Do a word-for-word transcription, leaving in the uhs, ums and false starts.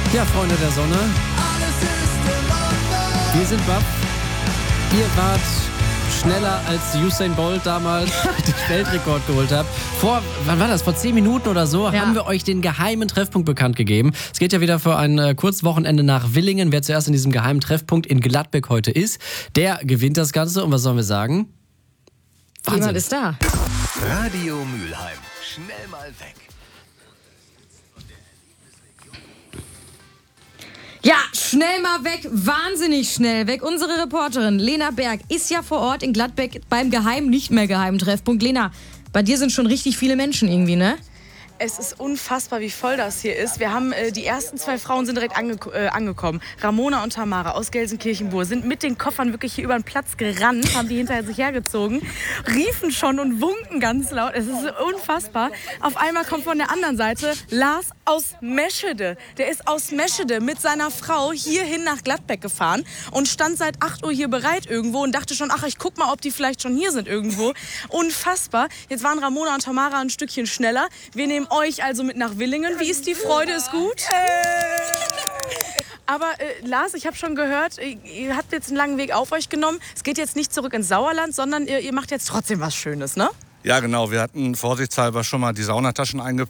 Ja, Freunde der Sonne, wir sind baff. Ihr wart schneller als Usain Bolt damals den Weltrekord geholt hat. Vor, wann war das? Vor zehn Minuten oder so Ja. haben wir euch den geheimen Treffpunkt bekannt gegeben. Es geht ja wieder für ein äh, Kurzwochenende nach Willingen. Wer zuerst in diesem geheimen Treffpunkt in Gladbeck heute ist, der gewinnt das Ganze. Und was sollen wir sagen? Jemand ist da. Radio Mülheim. Schnell mal weg. Ja, schnell mal weg, wahnsinnig schnell weg. Unsere Reporterin Lena Berg ist ja vor Ort in Gladbeck beim geheimen, nicht mehr geheimen Treffpunkt. Lena, bei dir sind schon richtig viele Menschen irgendwie, ne? Es ist unfassbar, wie voll das hier ist. Wir haben äh, die ersten zwei Frauen sind direkt ange äh, angekommen. Ramona und Tamara aus Gelsenkirchen-Bur sind mit den Koffern wirklich hier über den Platz gerannt, haben die hinterher sich hergezogen, riefen schon und wunken ganz laut. Es ist unfassbar. Auf einmal kommt von der anderen Seite Lars aus Meschede. Der ist aus Meschede mit seiner Frau hierhin nach Gladbeck gefahren und stand seit acht Uhr hier bereit irgendwo und dachte schon, ach, ich guck mal, ob die vielleicht schon hier sind irgendwo. Unfassbar. Jetzt waren Ramona und Tamara ein Stückchen schneller. Wir nehmen euch also mit nach Willingen. Wie ist die Freude? Ist gut? Aber äh, Lars, ich habe schon gehört, ihr, ihr habt jetzt einen langen Weg auf euch genommen. Es geht jetzt nicht zurück ins Sauerland, sondern ihr, ihr macht jetzt trotzdem was Schönes, ne? Ja, genau. Wir hatten vorsichtshalber schon mal die Saunataschen einge